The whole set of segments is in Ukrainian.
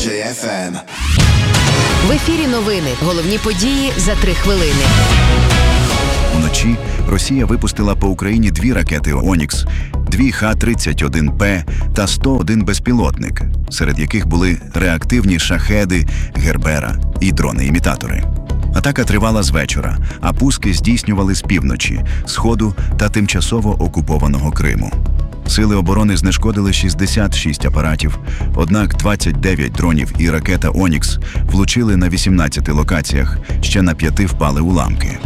FM. В ефірі новини. Головні події за 3 хвилини. Вночі Росія випустила по Україні 2 ракети «Онікс», 2 Х-31П та 101 безпілотник, серед яких були реактивні шахеди, Гербера і дрони-імітатори. Атака тривала з вечора, а пуски здійснювали з півночі, сходу та тимчасово окупованого Криму. Сили оборони знешкодили 66 апаратів, однак 29 дронів і ракета «Онікс» влучили на 18 локаціях, ще на 5 впали уламки.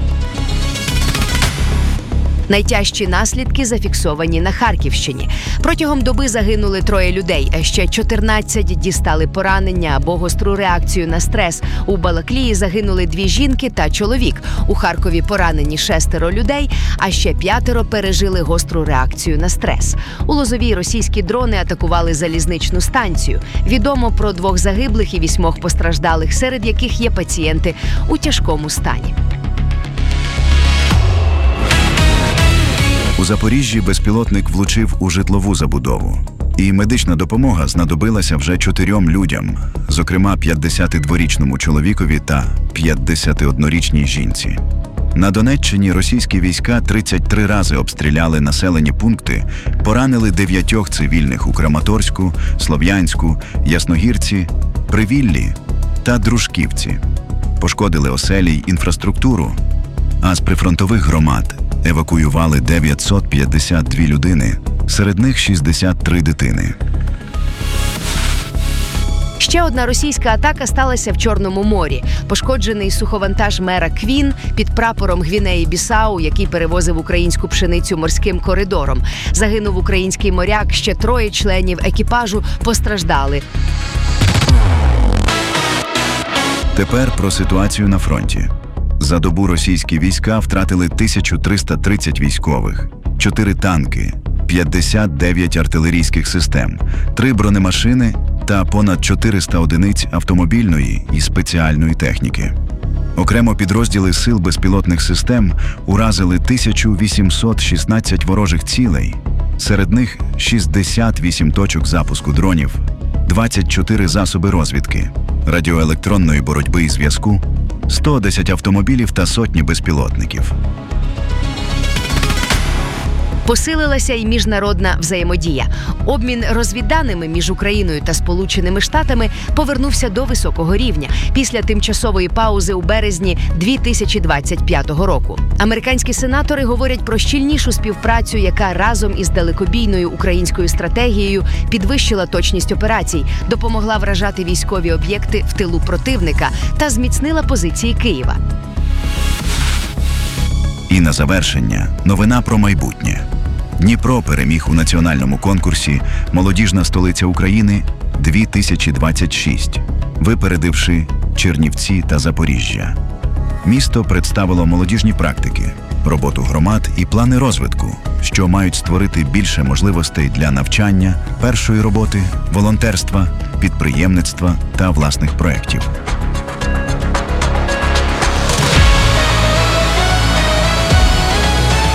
Найтяжчі наслідки зафіксовані на Харківщині. Протягом доби загинули 3 людей, а ще 14 дістали поранення або гостру реакцію на стрес. У Балаклії загинули 2 жінки та чоловік. У Харкові поранені 6 людей, а ще 5 пережили гостру реакцію на стрес. У Лозовій російські дрони атакували залізничну станцію. Відомо про 2 загиблих і 8 постраждалих, серед яких є пацієнти у тяжкому стані. У Запоріжжі безпілотник влучив у житлову забудову. І медична допомога знадобилася вже 4 людям, зокрема 52-річному чоловікові та 51-річній жінці. На Донеччині російські війська 33 рази обстріляли населені пункти, поранили 9 цивільних у Краматорську, Слов'янську, Ясногірці, Привіллі та Дружківці. Пошкодили оселі й інфраструктуру, а з прифронтових громад евакуювали 952 людини, серед них 63 дитини. Ще одна російська атака сталася в Чорному морі. Пошкоджений суховантаж мера Квін під прапором Гвінеї-Бісау, який перевозив українську пшеницю морським коридором. Загинув український моряк, ще 3 членів екіпажу постраждали. Тепер про ситуацію на фронті. За добу російські війська втратили 1330 військових, 4 танки, 59 артилерійських систем, 3 бронемашини та понад 400 одиниць автомобільної і спеціальної техніки. Окремо підрозділи сил безпілотних систем уразили 1816 ворожих цілей, серед них 68 точок запуску дронів, 24 засоби розвідки, радіоелектронної боротьби і зв'язку, 110 автомобілів та сотні безпілотників. Посилилася і міжнародна взаємодія. Обмін розвідданими між Україною та Сполученими Штатами повернувся до високого рівня після тимчасової паузи у березні 2025 року. Американські сенатори говорять про щільнішу співпрацю, яка разом із далекобійною українською стратегією підвищила точність операцій, допомогла вражати військові об'єкти в тилу противника та зміцнила позиції Києва. І на завершення новина про майбутнє. Дніпро переміг у національному конкурсі «Молодіжна столиця України-2026», випередивши Чернівці та Запоріжжя. Місто представило молодіжні практики, роботу громад і плани розвитку, що мають створити більше можливостей для навчання, першої роботи, волонтерства, підприємництва та власних проєктів.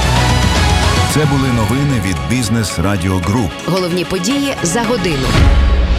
Це були новини від Бізнес Радіо Груп. Головні події за годину.